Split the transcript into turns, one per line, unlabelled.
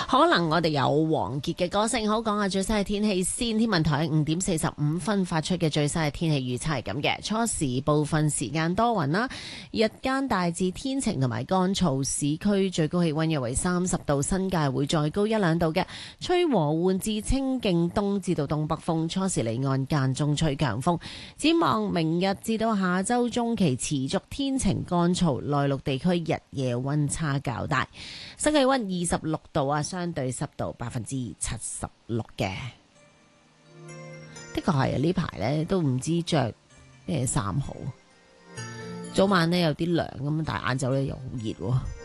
可能我哋有王傑嘅歌聲。好，講下最新嘅天氣先。天文台喺5:45發出嘅最新嘅天氣預測係咁嘅：初時部分時間多雲啦，日間大致天晴同埋乾燥，市區最高氣溫約為30度，新界會再高1-2度嘅，吹和緩至清勁東至到東北風，初時離岸間中吹強風。展望明日至到下周中期持續天晴乾燥，內陸地區日夜溫差較大，室氣溫26度啊，相對濕度76%嘅。的確係啊，呢排咧都唔知着咩衫好，早晚咧有啲涼咁，但係晏晝咧又好熱喎。